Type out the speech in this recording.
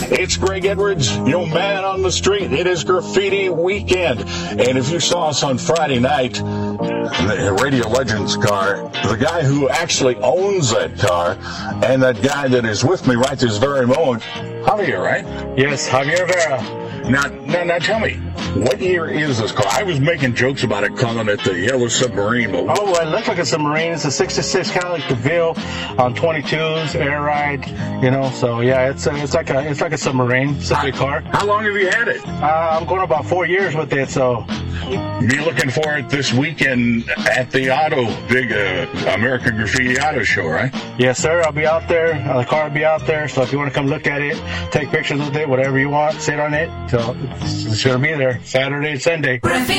It's Greg Edwards, your man on the street. It is graffiti weekend. And if you saw us on Friday night, the Radio Legends car, the guy who actually owns that car, and that guy that is with me right this very moment, Javier, right? Yes, Javier Vera. Now tell me, what year is this car? I was making jokes about it, calling it the Yellow Submarine. But well, it looks like a submarine. It's a 66 Cadillac DeVille on 22s, air ride, so yeah, it's like a submarine. It's a big car. How long have you had it? I'm going about 4 years with it, so. Be looking for it this weekend at the big American Graffiti Auto Show, right? Yes, sir. I'll be out there. The car will be out there. So if you want to come look at it, take pictures with it, whatever you want, sit on it. So it's going to be there Saturday and Sunday.